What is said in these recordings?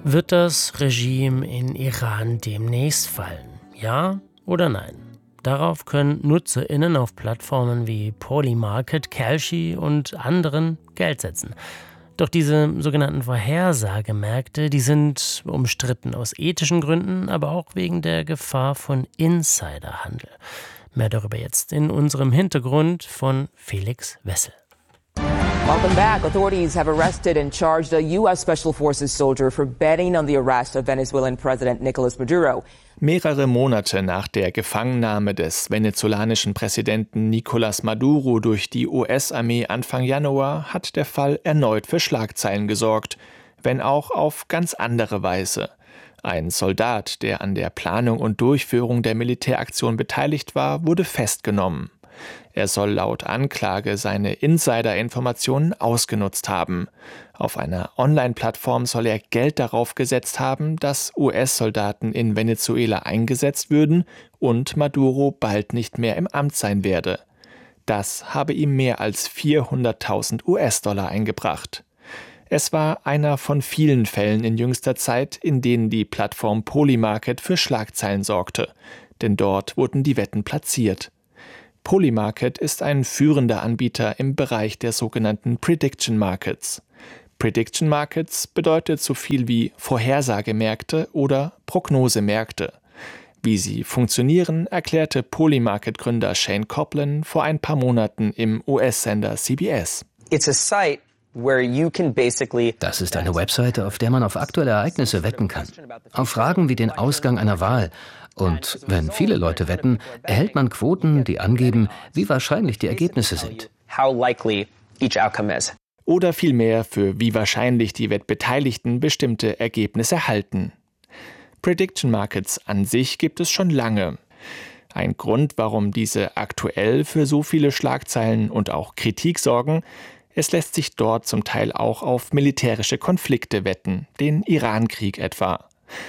Wird das Regime in Iran demnächst fallen? Ja oder nein? Darauf können NutzerInnen auf Plattformen wie Polymarket, Kalshi und anderen Geld setzen. Doch diese sogenannten Vorhersagemärkte, die sind umstritten aus ethischen Gründen, aber auch wegen der Gefahr von Insiderhandel. Mehr darüber jetzt in unserem Hintergrund von Felix Wessel. Welcome back. Authorities have arrested and charged a U.S. Special Forces soldier for betting on the arrest of Venezuelan President Nicolas Maduro. Mehrere Monate nach der Gefangennahme des venezolanischen Präsidenten Nicolás Maduro durch die US-Armee Anfang Januar hat der Fall erneut für Schlagzeilen gesorgt, wenn auch auf ganz andere Weise. Ein Soldat, der an der Planung und Durchführung der Militäraktion beteiligt war, wurde festgenommen. Er soll laut Anklage seine Insider-Informationen ausgenutzt haben. Auf einer Online-Plattform soll er Geld darauf gesetzt haben, dass US-Soldaten in Venezuela eingesetzt würden und Maduro bald nicht mehr im Amt sein werde. Das habe ihm mehr als 400.000 US-Dollar eingebracht. Es war einer von vielen Fällen in jüngster Zeit, in denen die Plattform Polymarket für Schlagzeilen sorgte. Denn dort wurden die Wetten platziert. Polymarket ist ein führender Anbieter im Bereich der sogenannten Prediction Markets. Prediction Markets bedeutet so viel wie Vorhersagemärkte oder Prognosemärkte. Wie sie funktionieren, erklärte Polymarket-Gründer Shane Copeland vor ein paar Monaten im US-Sender CBS. Das ist eine Webseite, auf der man auf aktuelle Ereignisse wetten kann. Auf Fragen wie den Ausgang einer Wahl. Und wenn viele Leute wetten, erhält man Quoten, die angeben, wie wahrscheinlich die Ergebnisse sind. Oder vielmehr, für wie wahrscheinlich die Wettbeteiligten bestimmte Ergebnisse halten. Prediction Markets an sich gibt es schon lange. Ein Grund, warum diese aktuell für so viele Schlagzeilen und auch Kritik sorgen: Es lässt sich dort zum Teil auch auf militärische Konflikte wetten, den Iran-Krieg etwa.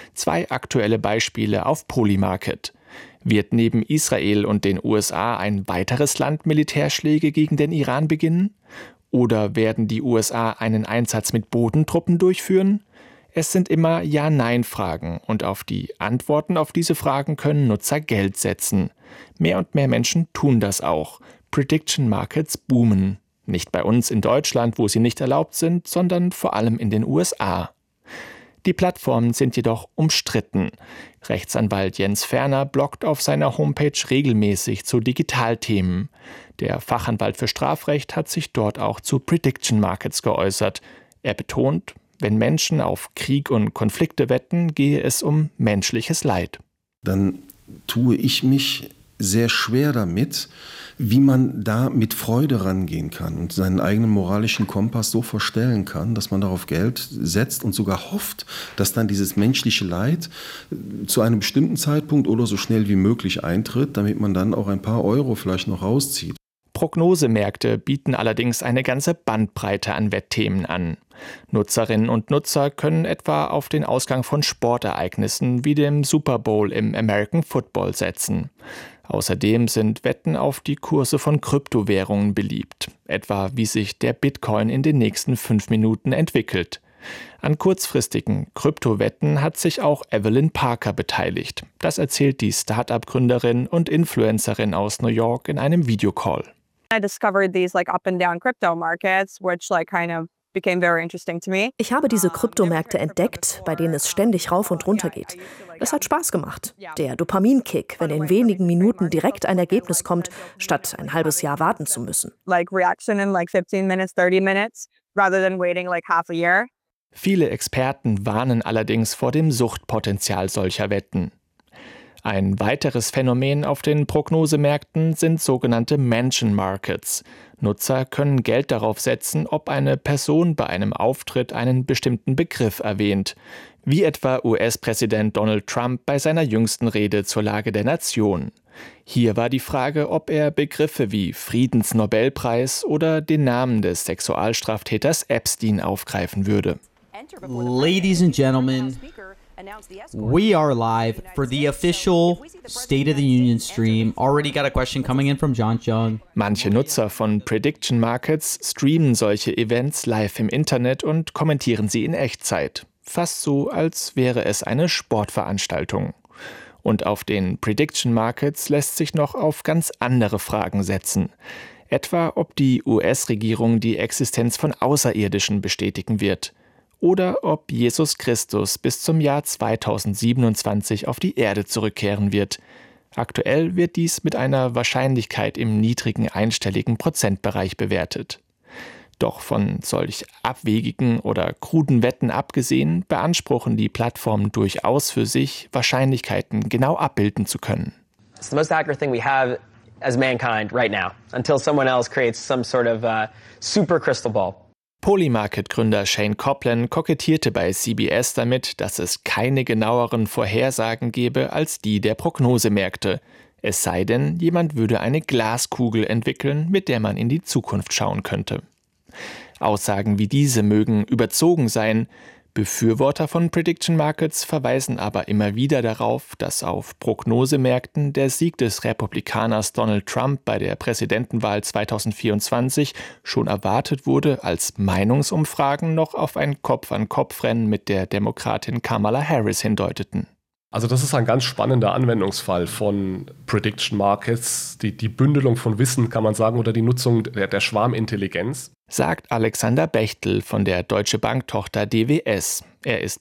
2 aktuelle Beispiele auf Polymarket. Wird neben Israel und den USA ein weiteres Land Militärschläge gegen den Iran beginnen? Oder werden die USA einen Einsatz mit Bodentruppen durchführen? Es sind immer Ja-Nein-Fragen und auf die Antworten auf diese Fragen können Nutzer Geld setzen. Mehr und mehr Menschen tun das auch. Prediction Markets boomen. Nicht bei uns in Deutschland, wo sie nicht erlaubt sind, sondern vor allem in den USA. Die Plattformen sind jedoch umstritten. Rechtsanwalt Jens Ferner bloggt auf seiner Homepage regelmäßig zu Digitalthemen. Der Fachanwalt für Strafrecht hat sich dort auch zu Prediction Markets geäußert. Er betont, wenn Menschen auf Krieg und Konflikte wetten, gehe es um menschliches Leid. Dann tue ich mich sehr schwer damit, wie man da mit Freude rangehen kann und seinen eigenen moralischen Kompass so verstellen kann, dass man darauf Geld setzt und sogar hofft, dass dann dieses menschliche Leid zu einem bestimmten Zeitpunkt oder so schnell wie möglich eintritt, damit man dann auch ein paar Euro vielleicht noch rauszieht. Prognosemärkte bieten allerdings eine ganze Bandbreite an Wettthemen an. Nutzerinnen und Nutzer können etwa auf den Ausgang von Sportereignissen wie dem Super Bowl im American Football setzen. Außerdem sind Wetten auf die Kurse von Kryptowährungen beliebt, etwa wie sich der Bitcoin in den nächsten 5 Minuten entwickelt. An kurzfristigen Kryptowetten hat sich auch Evelyn Parker beteiligt. Das erzählt die Start-up-Gründerin und Influencerin aus New York in einem Videocall. I discovered these up and down crypto markets, which became very interesting to me. Ich habe diese Kryptomärkte entdeckt, bei denen es ständig rauf und runter geht. Das hat Spaß gemacht. Der Dopaminkick, wenn in wenigen Minuten direkt ein Ergebnis kommt, statt ein halbes Jahr warten zu müssen. Reaction in 15 minutes, 30 minutes, rather than waiting half a year. Viele Experten warnen allerdings vor dem Suchtpotenzial solcher Wetten. Ein weiteres Phänomen auf den Prognosemärkten sind sogenannte Mention Markets. Nutzer können Geld darauf setzen, ob eine Person bei einem Auftritt einen bestimmten Begriff erwähnt, wie etwa US-Präsident Donald Trump bei seiner jüngsten Rede zur Lage der Nation. Hier war die Frage, ob er Begriffe wie Friedensnobelpreis oder den Namen des Sexualstraftäters Epstein aufgreifen würde. Ladies and gentlemen, we are live for the official State of the Union stream. Already got a question coming in from John Chung. Manche Nutzer von Prediction Markets streamen solche Events live im Internet und kommentieren sie in Echtzeit. fast so, als wäre es eine Sportveranstaltung. Und auf den Prediction Markets lässt sich noch auf ganz andere Fragen setzen. Etwa, ob die US-Regierung die Existenz von Außerirdischen bestätigen wird. Oder ob Jesus Christus bis zum Jahr 2027 auf die Erde zurückkehren wird. Aktuell wird dies mit einer Wahrscheinlichkeit im niedrigen einstelligen Prozentbereich bewertet. Doch von solch abwegigen oder kruden Wetten abgesehen, beanspruchen die Plattformen durchaus für sich, Wahrscheinlichkeiten genau abbilden zu können. It's the most accurate thing we have as mankind right now, until someone else creates some sort of super crystal ball. Polymarket-Gründer Shane Copland kokettierte bei CBS damit, dass es keine genaueren Vorhersagen gebe als die der Prognosemärkte. Es sei denn, jemand würde eine Glaskugel entwickeln, mit der man in die Zukunft schauen könnte. Aussagen wie diese mögen überzogen sein. Befürworter von Prediction Markets verweisen aber immer wieder darauf, dass auf Prognosemärkten der Sieg des Republikaners Donald Trump bei der Präsidentenwahl 2024 schon erwartet wurde, als Meinungsumfragen noch auf ein Kopf-an-Kopf-Rennen mit der Demokratin Kamala Harris hindeuteten. Also das ist ein ganz spannender Anwendungsfall von Prediction Markets, die Bündelung von Wissen, kann man sagen, oder die Nutzung der Schwarmintelligenz. Sagt Alexander Bechtel von der Deutsche Bank-Tochter DWS. Er ist